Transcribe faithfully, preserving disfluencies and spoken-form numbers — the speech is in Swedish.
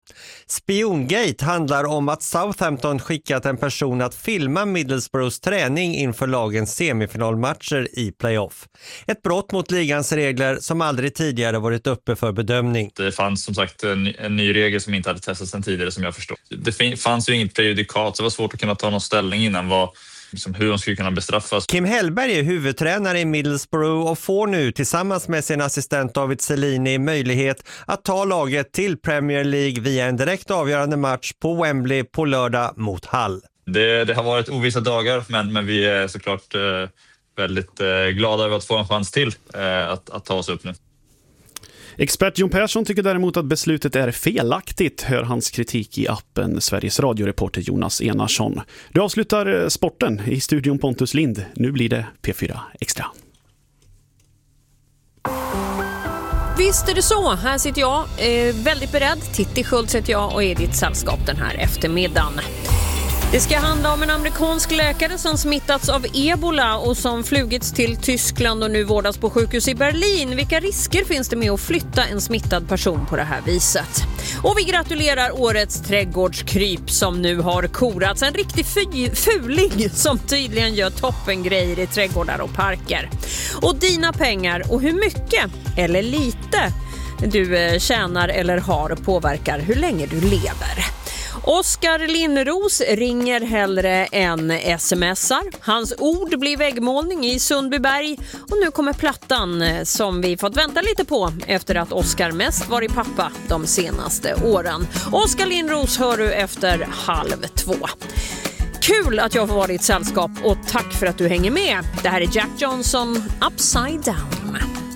Spiongate handlar om att Southampton skickat en person att filma Middlesbroughs träning inför lagens semifinalmatcher i playoff. Ett brott mot ligans regler som aldrig tidigare varit uppe för bedömning. Det fanns som sagt en, en ny regel som inte hade testats sedan tidigare som jag förstår. Det fanns ju inget prejudikat så det var svårt att kunna ta någon ställning innan vad, liksom hur de skulle kunna bestraffas. Kim Hellberg är huvudtränare i Middlesbrough och får nu tillsammans med sin assistent David Cellini möjlighet att ta laget till Premier League via en direkt avgörande match på Wembley på lördag mot Hull. Det, det har varit ovissa dagar men, men vi är såklart eh, väldigt eh, glada över att få en chans till eh, att, att ta oss upp nu. Expert Jon Persson tycker däremot att beslutet är felaktigt, hör hans kritik i appen Sveriges radioreporter Jonas Enarsson. Du avslutar sporten i studion Pontus Lind. Nu blir det P fyra Extra. Visst är det så. Här sitter jag eh, väldigt beredd. Titti Schultz heter jag och är ditt sällskap den här eftermiddagen. Det ska handla om en amerikansk läkare som smittats av ebola och som flugits till Tyskland och nu vårdas på sjukhus i Berlin. Vilka risker finns det med att flytta en smittad person på det här viset? Och vi gratulerar årets trädgårdskryp som nu har korats. En riktig fy- fuling som tydligen gör toppengrejer i trädgårdar och parker. Och dina pengar och hur mycket eller lite du tjänar eller har påverkar hur länge du lever. Oskar Linnros ringer hellre än smsar. Hans ord blir väggmålning i Sundbyberg. Och nu kommer plattan som vi fått vänta lite på efter att Oskar mest varit pappa de senaste åren. Oskar Linnros hör du efter halv två. Kul att jag får vara ditt sällskap och tack för att du hänger med. Det här är Jack Johnson, Upside Down.